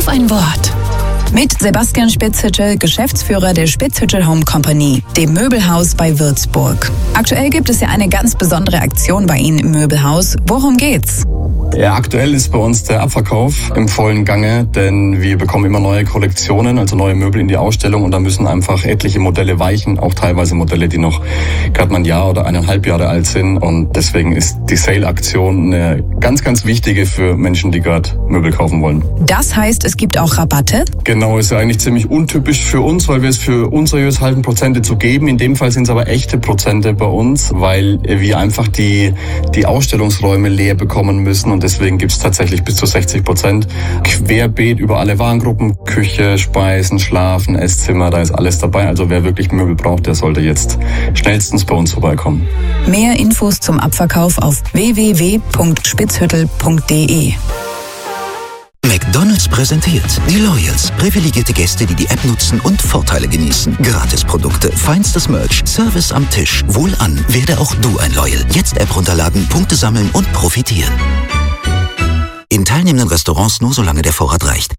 Auf ein Wort. Mit Sebastian Spitzhüttel, Geschäftsführer der Spitzhüttel Home Company, dem Möbelhaus bei Würzburg. Aktuell gibt es ja eine ganz besondere Aktion bei Ihnen im Möbelhaus. Worum geht's? Ja, aktuell ist bei uns der Abverkauf im vollen Gange, denn wir bekommen immer neue Kollektionen, also neue Möbel in die Ausstellung und da müssen einfach etliche Modelle weichen, auch teilweise Modelle, die noch gerade mal ein Jahr oder 1,5 Jahre alt sind und deswegen ist die Sale-Aktion eine ganz, ganz wichtige für Menschen, die gerade Möbel kaufen wollen. Das heißt, es gibt auch Rabatte? Genau, ist ja eigentlich ziemlich untypisch für uns, weil wir es für unseriös halten, Prozente zu geben. In dem Fall sind es aber echte Prozente bei uns, weil wir einfach die Ausstellungsräume leer bekommen müssen und deswegen gibt es tatsächlich bis zu 60% querbeet über alle Warengruppen, Küche, Speisen, Schlafen, Esszimmer, da ist alles dabei. Also wer wirklich Möbel braucht, der sollte jetzt schnellstens bei uns vorbeikommen. Mehr Infos zum Abverkauf auf www.spitzhüttel.de. McDonald's präsentiert die Loyals. Privilegierte Gäste, die die App nutzen und Vorteile genießen. Gratisprodukte, feinstes Merch, Service am Tisch. Wohlan, werde auch du ein Loyal. Jetzt App runterladen, Punkte sammeln und profitieren. In teilnehmenden Restaurants nur solange der Vorrat reicht.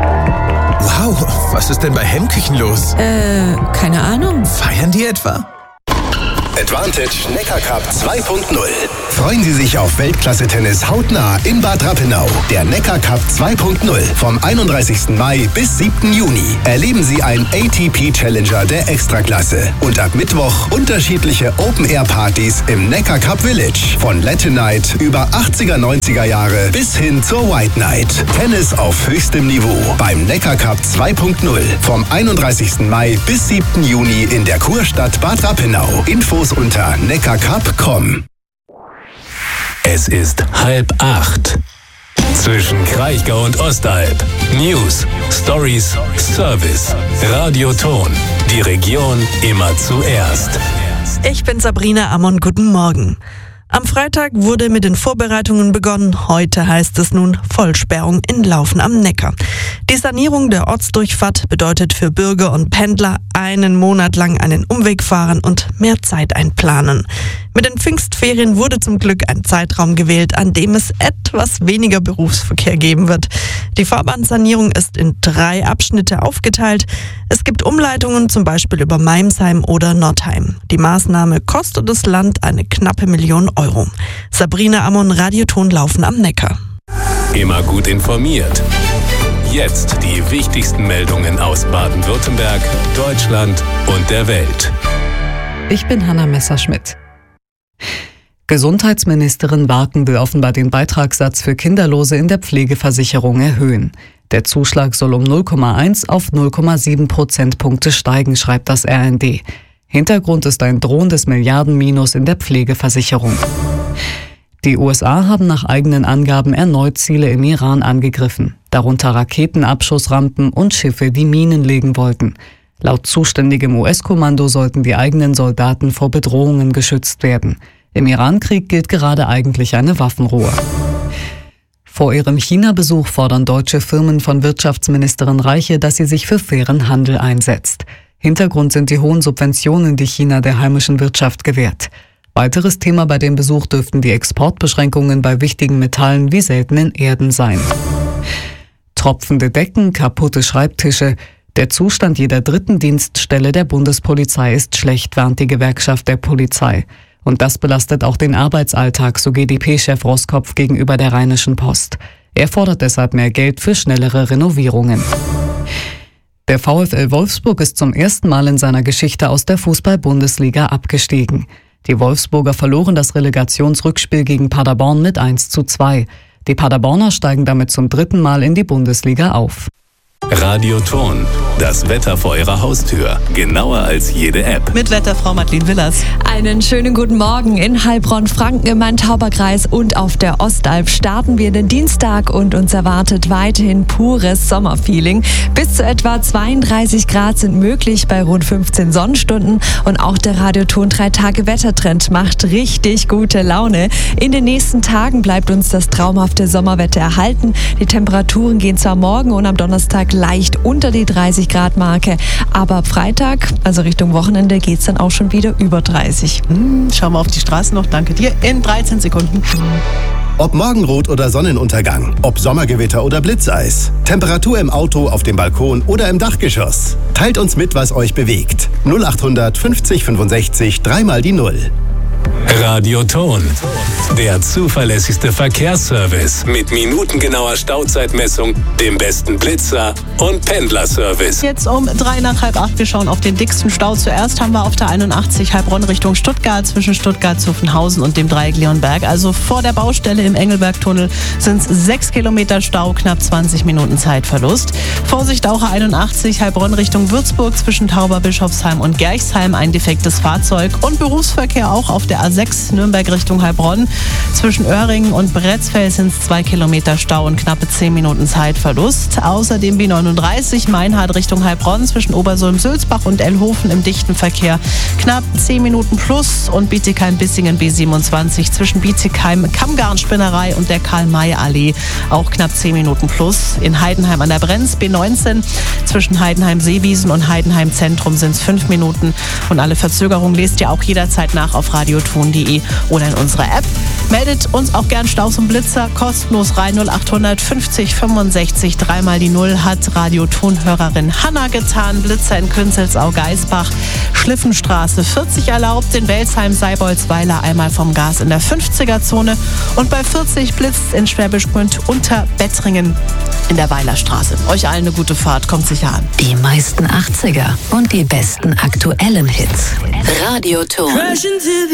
Wow, was ist denn bei Hemmküchen los? Keine Ahnung. Feiern die etwa? Advantage Neckar Cup 2.0. Freuen Sie sich auf Weltklasse-Tennis hautnah in Bad Rappenau. Der Neckar Cup 2.0 vom 31. Mai bis 7. Juni. Erleben Sie einen ATP Challenger der Extraklasse. Und ab Mittwoch unterschiedliche Open-Air-Partys im Neckar Cup Village. Von Latin Night über 80er, 90er Jahre bis hin zur White Night. Tennis auf höchstem Niveau beim Neckar Cup 2.0 vom 31. Mai bis 7. Juni in der Kurstadt Bad Rappenau. Infos unter neckarcup.com. Es ist 7:30. Zwischen Kraichgau und Ostalb. News, Stories, Service. Radioton. Die Region immer zuerst. Ich bin Sabrina Ammon, guten Morgen. Am Freitag wurde mit den Vorbereitungen begonnen. Heute heißt es nun Vollsperrung in Laufen am Neckar. Die Sanierung der Ortsdurchfahrt bedeutet für Bürger und Pendler einen Monat lang einen Umweg fahren und mehr Zeit einplanen. Mit den Pfingstferien wurde zum Glück ein Zeitraum gewählt, an dem es etwas weniger Berufsverkehr geben wird. Die Fahrbahnsanierung ist in 3 Abschnitte aufgeteilt. Es gibt Umleitungen, zum Beispiel über Meimsheim oder Nordheim. Die Maßnahme kostet das Land eine knappe Million Euro. Sabrina Ammon, Radioton Laufen am Neckar. Immer gut informiert. Jetzt die wichtigsten Meldungen aus Baden-Württemberg, Deutschland und der Welt. Ich bin Hanna Messerschmidt. Gesundheitsministerin Warken will offenbar den Beitragssatz für Kinderlose in der Pflegeversicherung erhöhen. Der Zuschlag soll um 0,1 auf 0,7 Prozentpunkte steigen, schreibt das RND. Hintergrund ist ein drohendes Milliardenminus in der Pflegeversicherung. Die USA haben nach eigenen Angaben erneut Ziele im Iran angegriffen, darunter Raketenabschussrampen und Schiffe, die Minen legen wollten. Laut zuständigem US-Kommando sollten die eigenen Soldaten vor Bedrohungen geschützt werden. Im Iran-Krieg gilt gerade eigentlich eine Waffenruhe. Vor ihrem China-Besuch fordern deutsche Firmen von Wirtschaftsministerin Reiche, dass sie sich für fairen Handel einsetzt. Hintergrund sind die hohen Subventionen, die China der heimischen Wirtschaft gewährt. Weiteres Thema bei dem Besuch dürften die Exportbeschränkungen bei wichtigen Metallen wie seltenen Erden sein. Tropfende Decken, kaputte Schreibtische. Der Zustand jeder dritten Dienststelle der Bundespolizei ist schlecht, warnt die Gewerkschaft der Polizei. Und das belastet auch den Arbeitsalltag, so GdP-Chef Roskopf gegenüber der Rheinischen Post. Er fordert deshalb mehr Geld für schnellere Renovierungen. Der VfL Wolfsburg ist zum ersten Mal in seiner Geschichte aus der Fußball-Bundesliga abgestiegen. Die Wolfsburger verloren das Relegationsrückspiel gegen Paderborn mit 1:2. Die Paderborner steigen damit zum 3. Mal in die Bundesliga auf. Radioton. Das Wetter vor Ihrer Haustür. Genauer als jede App. Mit Wetterfrau Madeleine Willers. Einen schönen guten Morgen in Heilbronn-Franken im Main-Tauber-Kreis und auf der Ostalb starten wir den Dienstag und uns erwartet weiterhin pures Sommerfeeling. Bis zu etwa 32 Grad sind möglich bei rund 15 Sonnenstunden und auch der Radioton 3-Tage-Wettertrend macht richtig gute Laune. In den nächsten Tagen bleibt uns das traumhafte Sommerwetter erhalten. Die Temperaturen gehen zwar morgen und am Donnerstag leicht unter die 30 Grad Marke, aber ab Freitag, also Richtung Wochenende, geht es dann auch schon wieder über 30. Schauen wir auf die Straßen noch, danke dir, in 13 Sekunden. Ob Morgenrot oder Sonnenuntergang, ob Sommergewitter oder Blitzeis. Temperatur im Auto, auf dem Balkon oder im Dachgeschoss. Teilt uns mit, was euch bewegt. 0800 50 65 3 mal die 0. Radioton, der zuverlässigste Verkehrsservice mit minutengenauer Stauzeitmessung, dem besten Blitzer und Pendlerservice. Jetzt um 7:03. Wir schauen auf den dicksten Stau. Zuerst haben wir auf der 81 Heilbronn Richtung Stuttgart zwischen Stuttgart-Zuffenhausen und dem Dreieck Leonberg. Also vor der Baustelle im Engelbergtunnel sind es 6 Kilometer Stau, knapp 20 Minuten Zeitverlust. Vorsicht auch 81 Heilbronn Richtung Würzburg zwischen Tauberbischofsheim und Gerchsheim, ein defektes Fahrzeug. Und Berufsverkehr auch auf der A6 Nürnberg Richtung Heilbronn. Zwischen Öhringen und Bretzfeld sind es 2 Kilometer Stau und knappe 10 Minuten Zeitverlust. Außerdem B39 Meinhard Richtung Heilbronn zwischen Obersulm-Sülzbach und Ellhofen im dichten Verkehr knapp 10 Minuten plus und Bietigheim-Bissingen B27 zwischen Bietigheim Kammgarnspinnerei und der Karl-May-Allee auch knapp 10 Minuten plus. In Heidenheim an der Brenz B19 zwischen Heidenheim-Seewiesen und Heidenheim-Zentrum sind es 5 Minuten und alle Verzögerungen lest ihr auch jederzeit nach auf radioton.de oder in unserer App. Meldet uns auch gern Staus und Blitzer kostenlos rein. 0800 50 65 3 mal die 0 hat Radioton-Hörerin Hanna getan. Blitzer in Künzelsau-Geisbach, Schliffenstraße 40 erlaubt, in Welsheim-Seibolzweiler einmal vom Gas in der 50er-Zone und bei 40 blitzt in Schwäbisch Gmünd unter Bettringen in der Weilerstraße. Euch allen eine gute Fahrt, kommt sicher an. Die meisten 80er und die besten aktuellen Hits. Radioton.